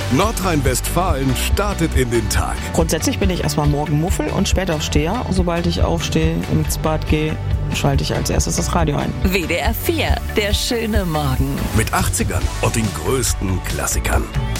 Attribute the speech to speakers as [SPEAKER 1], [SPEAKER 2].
[SPEAKER 1] Nordrhein-Westfalen startet in den Tag.
[SPEAKER 2] Grundsätzlich bin ich erstmal Morgenmuffel und Spätaufsteher. Sobald ich aufstehe, ins Bad gehe, schalte ich als erstes das Radio ein.
[SPEAKER 3] WDR 4, der schöne Morgen.
[SPEAKER 1] Mit 80ern und den größten Klassikern.